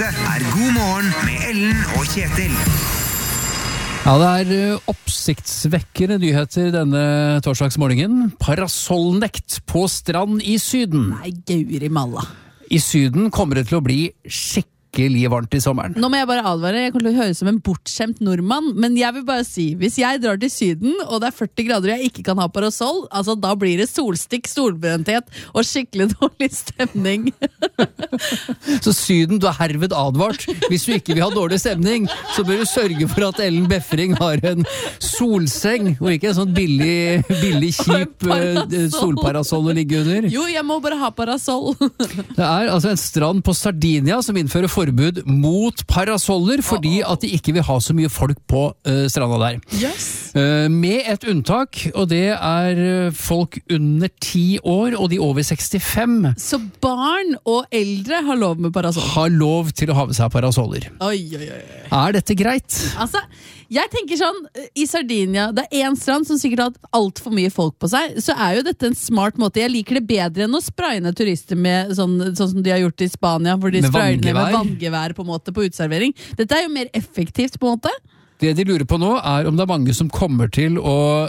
God morgen med Ellen og Kjetil. Ja, det oppsiktsvekkende nyheter denne torsdagsmorgenen. Parasollnekt på strand I Syden. Nei, Gauri Malla. I Syden kommer det til å bli skikkelig varmt I sommeren. Nå må jeg bare advare, jeg kommer til å høre som en bortskjemt nordmann, men jeg vil bare si, hvis jeg drar til Syden, og det 40 grader og jeg ikke kan ha parasoll, altså da blir det solstikk, solbrenthet og skikkelig dårlig stemning. Så Syden, du herved advart. Hvis du ikke vil ha dårlig stemning, så bør du sørge for at Ellen Befring har en solseng, og ikke en sånn billig kjip solparasoll å ligge under. Jo, jeg må bare ha parasoll. Det altså en strand på Sardinia som innfører forbud mot parasoller fordi at de ikke vil ha så mye folk på stranda der. Yes. Med et unntak, og det folk under 10 år og de over 65. Så barn og eldre har lov med parasoll? Har lov til å ha med seg parasoller. Oi. Dette greit? Altså, jeg tenker sånn, I Sardinia, det en strand som sikkert har hatt alt for mye folk på seg, så jo dette en smart måte. Jeg liker det bedre enn å spraye ned turister med sånn som de har gjort I Spania, hvor de sprayer ned med vanngevær på en måte på uteservering. Dette jo mer effektivt på en måte. Det de lurer på nå om det mange som kommer til å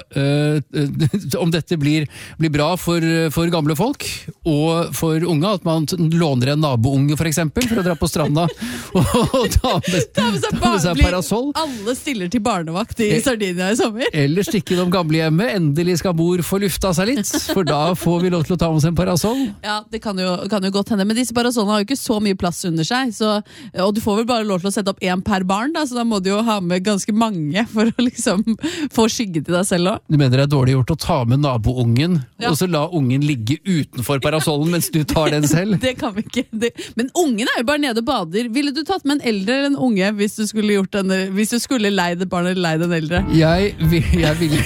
om dette blir bra for gamle folk og for unge, at man låner en nabounge for eksempel, for å dra på stranda og ta med seg parasoll. Alle stiller til barnevakt I Sardinia I sommer. Eller stikke innom gamlehjemmet, endelig skal mor få lufta seg litt, for da får vi lov til å ta med oss en parasoll. Ja, det kan jo godt hende, men disse parasollene har jo ikke så mye plass under seg, og du får vel bare lov til å sette opp en per barn, da, så da må du jo ha med ganske mange for å liksom få skygge til deg selv også. Du mener det dårlig gjort å ta med naboungen, og så la ungen ligge utenfor parasollen mens du tar den selv? Det kan vi ikke. Men ungen jo bare nede og bader. Ville du tatt med en eldre eller en unge hvis du skulle gjort hvis du skulle leid et barn eller leid en eldre? Jeg ville...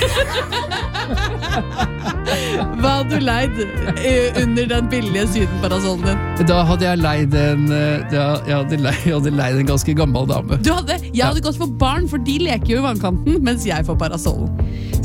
Hva hadde du leid under den billige sydenparasollen din? Da hadde jeg leid jeg hadde leid en ganske gammel dame. Jeg hadde gått for barn, for de leker jo I vannkanten, mens jeg får parasollen.